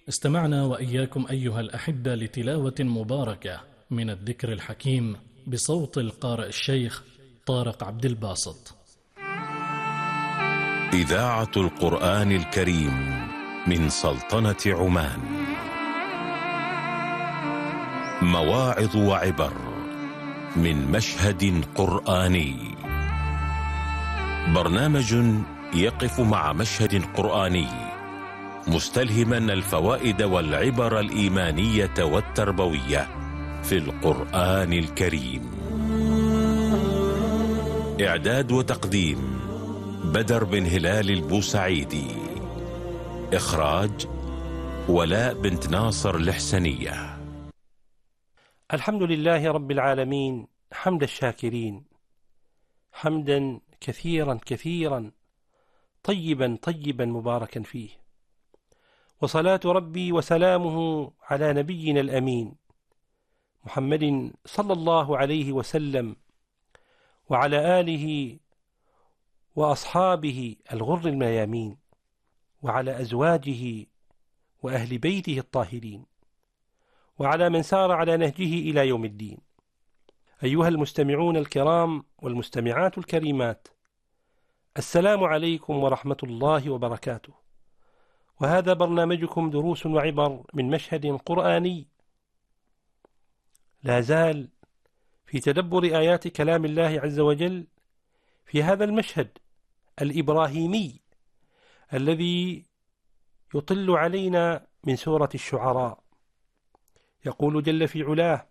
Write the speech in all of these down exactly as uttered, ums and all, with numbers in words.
استمعنا وإياكم أيها الأحبة لتلاوة مباركة من الذكر الحكيم بصوت القارئ الشيخ طارق عبد الباسط. إذاعة القرآن الكريم من سلطنة عمان. مواعظ وعبر من مشهد قرآني. برنامج يقف مع مشهد قرآني مستلهما الفوائد والعبر الإيمانية والتربوية في القرآن الكريم. إعداد وتقديم بدر بن هلال البوسعيدي. إخراج ولاء بنت ناصر الحسنية. الحمد لله رب العالمين حمد الشاكرين، حمدا كثيرا كثيرا طيبا طيبا مباركا فيه، وصلاة ربي وسلامه على نبينا الأمين محمد صلى الله عليه وسلم، وعلى آله وأصحابه الغر الميامين، وعلى أزواجه وأهل بيته الطاهرين، وعلى من سار على نهجه إلى يوم الدين. أيها المستمعون الكرام والمستمعات الكريمات، السلام عليكم ورحمة الله وبركاته، وهذا برنامجكم دروس وعبر من مشهد قرآني لا زال في تدبر آيات كلام الله عز وجل في هذا المشهد الإبراهيمي الذي يطل علينا من سورة الشعراء. يقول جل في علاه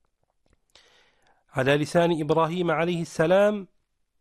على لسان إبراهيم عليه السلام: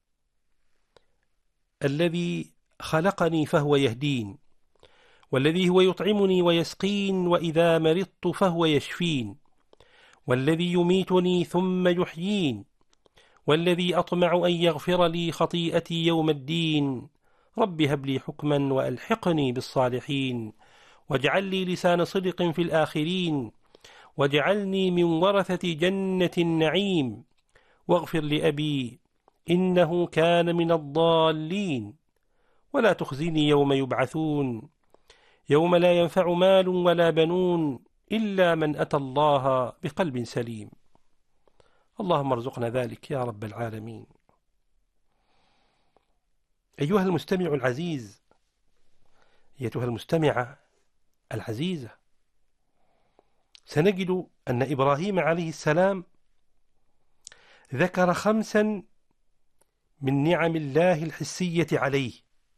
الذي خلقني فهو يهدين، والذي هو يطعمني ويسقين، وإذا مرضت فهو يشفين، والذي يميتني ثم يحيين، والذي أطمع أن يغفر لي خطيئتي يوم الدين، رب هب لي حكما وألحقني بالصالحين، واجعل لي لسان صدق في الآخرين، واجعلني من ورثة جنة النعيم، واغفر لأبي إنه كان من الضالين، ولا تخزني يوم يبعثون يوم لا ينفع مال ولا بنون إلا من أتى الله بقلب سليم. اللهم ارزقنا ذلك يا رب العالمين. أيها المستمع العزيز، أيتها المستمعة العزيزة، سنجد أن إبراهيم عليه السلام ذكر خمسا من نعم الله الحسية عليه،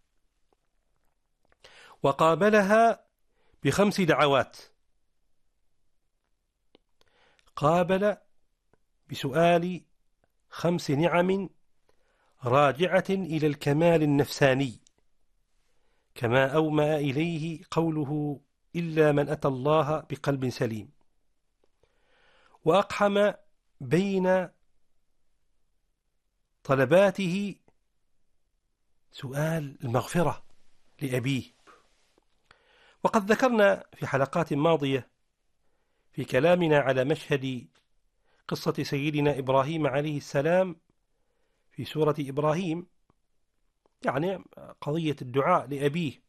وقابلها بخمس دعوات. قابل بسؤال خمس نعم راجعة إلى الكمال النفساني، كما أومأ إليه قوله: إلا من أتى الله بقلب سليم. وأقحم بين طلباته سؤال المغفرة لأبيه. وقد ذكرنا في حلقات ماضية في كلامنا على مشهد قصة سيدنا إبراهيم عليه السلام في سورة إبراهيم، يعني قضية الدعاء لأبيه،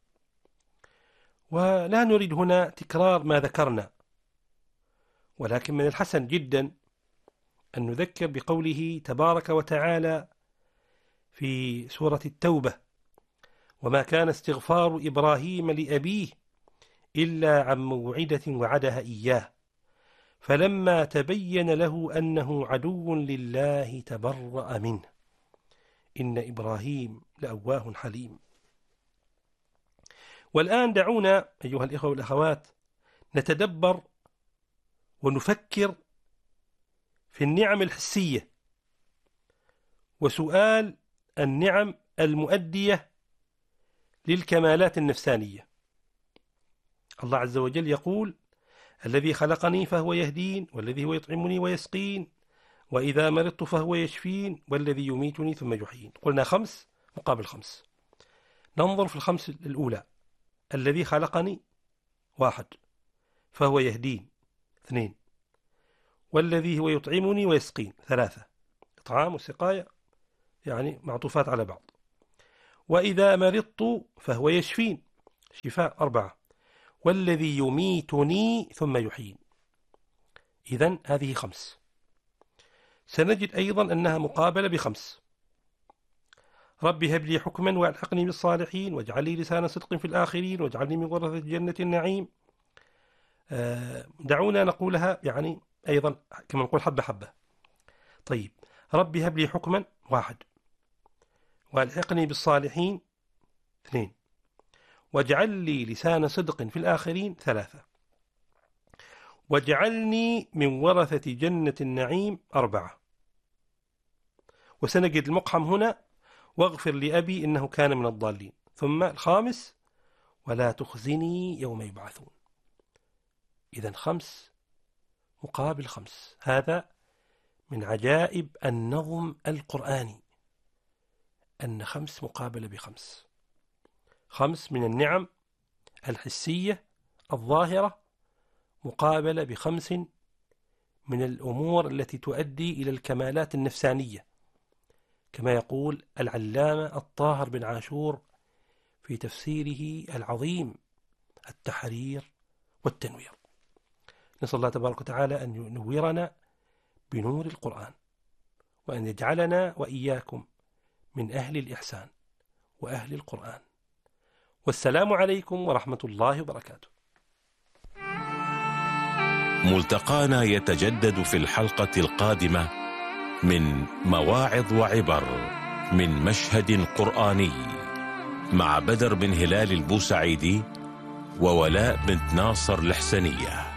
ولا نريد هنا تكرار ما ذكرنا، ولكن من الحسن جدا أن نذكر بقوله تبارك وتعالى في سورة التوبة: وما كان استغفار إبراهيم لأبيه إلا عن موعدة وعدها إياه فلما تبين له أنه عدو لله تبرأ منه إن إبراهيم لأواه حليم. والآن دعونا أيها الإخوة والأخوات نتدبر ونفكر في النعم الحسية وسؤال النعم المؤدية للكمالات النفسانية. الله عز وجل يقول: الذي خلقني فهو يهدين، والذي هو يطعمني ويسقين، وإذا مرضت فهو يشفين، والذي يميتني ثم يحيين. قلنا خمس مقابل خمس. ننظر في الخمس الأولى: الذي خلقني واحد، فهو يهدين اثنين، والذي هو يطعمني ويسقين ثلاثة، إطعام وسقاية يعني معطوفات على بعض. وإذا مرضت فهو يشفين شفاء أربعة، والذي يميتني ثم يحيين. إذن هذه خمس. سنجد أيضا أنها مقابلة بخمس: ربي هب لي حكما والحقني بالصالحين واجعل لي لسان صدق في الآخرين واجعلني من ورثة جنة النعيم. دعونا نقولها يعني أيضا كما نقول حبة حبة. طيب، ربي هب لي حكما واحد، والحقني بالصالحين اثنين، واجعل لي لسان صدق في الآخرين ثلاثة، واجعلني من ورثة جنة النعيم أربعة. وسنجد المقحم هنا: واغفر لأبي إنه كان من الضالين. ثم الخامس: ولا تخزني يوم يبعثون. إذن خمس مقابل خمس. هذا من عجائب النظم القرآني، أن خمس مقابلة بخمس. خمس من النعم الحسية الظاهرة مقابلة بخمس من الأمور التي تؤدي إلى الكمالات النفسانية، كما يقول العلامة الطاهر بن عاشور في تفسيره العظيم التحرير والتنوير. نسأل الله تبارك وتعالى أن ينورنا بنور القرآن، وأن يجعلنا وإياكم من أهل الإحسان وأهل القرآن. والسلام عليكم ورحمة الله وبركاته. ملتقانا يتجدد في الحلقة القادمة من مواعظ وعبر من مشهد قرآني مع بدر بن هلال البوسعيدي وولاء بنت ناصر الحسنية.